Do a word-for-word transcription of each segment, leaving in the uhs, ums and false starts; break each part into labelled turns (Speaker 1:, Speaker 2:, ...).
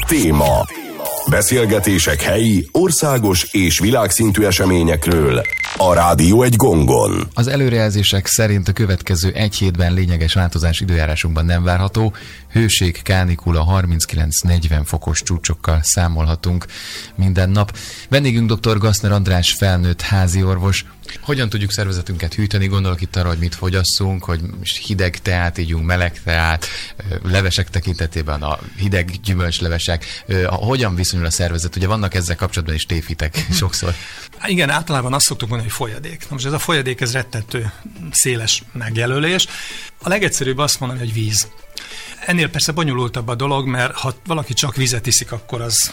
Speaker 1: Téma. Beszélgetések helyi, országos és világszintű eseményekről a Rádió egy gongon.
Speaker 2: Az előrejelzések szerint a következő egy hétben lényeges változás időjárásunkban nem várható. Hőség, kánikula, harminckilenc-negyven fokos csúcsokkal számolhatunk minden nap. Vendégünk dr. Gassner András felnőtt háziorvos. Hogyan tudjuk szervezetünket hűteni? Gondolok itt arra, hogy mit fogyasszunk, hogy hideg teát ígyunk, meleg teát, levesek tekintetében a hideg gyümölcslevesek. Hogyan viszonyul a szervezet? Ugye vannak ezzel kapcsolatban is tévhitek sokszor.
Speaker 3: Igen, általában azt szoktuk mondani, hogy folyadék. Na most ez a folyadék, ez rettentő széles megjelölés. A legegyszerűbb azt mondani, hogy víz. Ennél persze bonyolultabb a dolog, mert ha valaki csak vizet iszik, akkor az,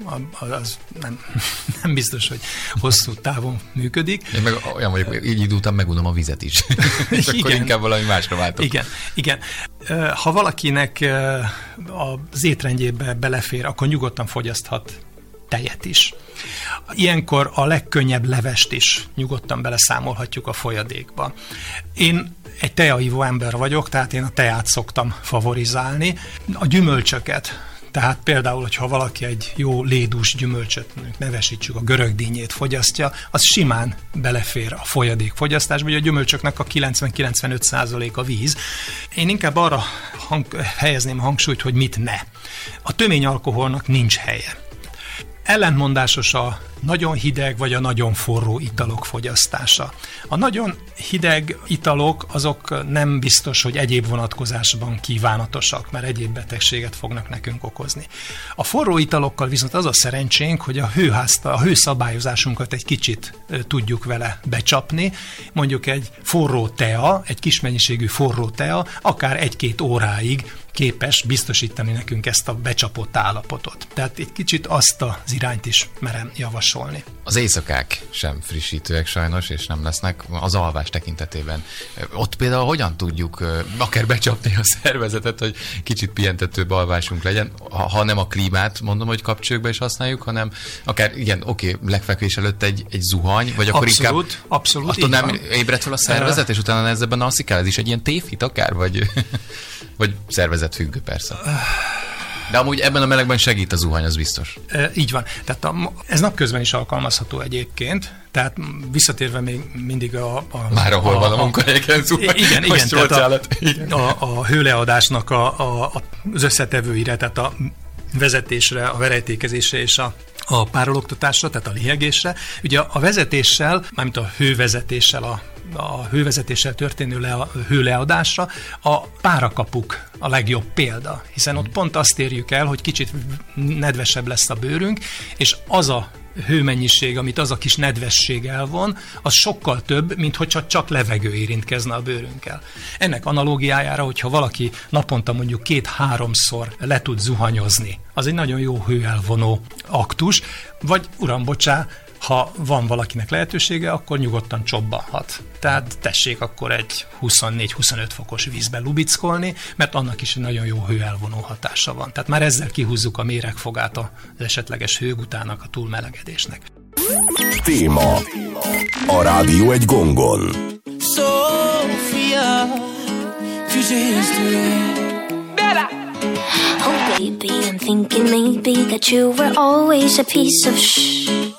Speaker 3: az nem, nem biztos, hogy hosszú távon működik.
Speaker 2: Én meg olyan vagyok, így idő után megunom a vizet is. És akkor igen, inkább valami másra váltok.
Speaker 3: Igen, igen. Ha valakinek az étrendjébe belefér, akkor nyugodtan fogyaszthat tejet is. Ilyenkor a legkönnyebb levest is nyugodtan beleszámolhatjuk a folyadékba. Én egy teaivó ember vagyok, tehát én a teát szoktam favorizálni. A gyümölcsöket, tehát például, hogyha valaki egy jó lédús gyümölcsöt, nevesítsük, a görögdínyét fogyasztja, az simán belefér a folyadék fogyasztásba, hogy a gyümölcsöknek a kilencven-kilencvenöt százalék a víz. Én inkább arra hang, helyezném a hangsúlyt, hogy mit ne. A tömény alkoholnak nincs helye. Ellentmondásos a nagyon hideg vagy a nagyon forró italok fogyasztása. A nagyon hideg italok azok nem biztos, hogy egyéb vonatkozásban kívánatosak, mert egyéb betegséget fognak nekünk okozni. A forró italokkal viszont az a szerencsénk, hogy a hőházta, a hőszabályozásunkat egy kicsit tudjuk vele becsapni. Mondjuk egy forró tea, egy kis mennyiségű forró tea, akár egy-két óráig képes biztosítani nekünk ezt a becsapott állapotot. Tehát egy kicsit azt az irányt is merem javasolni.
Speaker 2: Az éjszakák sem frissítőek sajnos, és nem lesznek az alvás tekintetében. Ott például hogyan tudjuk akár becsapni a szervezetet, hogy kicsit pihentetőbb alvásunk legyen, ha nem a klímát mondom, hogy kapcsoljuk be és használjuk, hanem akár, igen, oké, okay, legfekvés előtt egy, egy zuhany, vagy akkor
Speaker 3: abszolút,
Speaker 2: inkább
Speaker 3: abszolút,
Speaker 2: attól nem ébred fel a szervezet, uh, és utána ezzel alszikál, ez is egy ilyen tévhit akár, vagy, vagy szervezetfüggő persze. De amúgy ebben a melegben segít a zuhany, az biztos. E, így van. Tehát a, ez napközben is alkalmazható egyébként, tehát visszatérve még mindig a... a Már ahol a, van a munkahelyeken zuhany.
Speaker 3: Igen, igen, tehát a, a, a hőleadásnak a, a, az összetevőire, tehát a vezetésre, a verejtékezésre és a a párologtatásra, tehát a lihegésre. Ugye a vezetéssel, mármint a hővezetéssel, a, a hővezetéssel történő le, a hőleadásra a párakapuk a legjobb példa, hiszen ott pont azt érjük el, hogy kicsit nedvesebb lesz a bőrünk, és az a hőmennyiség, amit az a kis nedvesség elvon, az sokkal több, mint hogyha csak levegő érintkezne a bőrünkkel. Ennek analógiájára, hogyha valaki naponta mondjuk két-háromszor le tud zuhanyozni, az egy nagyon jó hőelvonó aktus, vagy uram, bocsá, ha van valakinek lehetősége, akkor nyugodtan csobbanhat. Tehát tessék akkor egy huszonnégy-huszonöt fokos vízbe lubickolni, mert annak is egy nagyon jó hőelvonó hatása van. Tehát már ezzel kihúzzuk a méregfogát az esetleges hőgutának, a túlmelegedésnek.
Speaker 1: Téma. A Rádió egy gongon.
Speaker 4: Sophia, future history. Oh baby, I'm thinking maybe that you were always a piece of shh.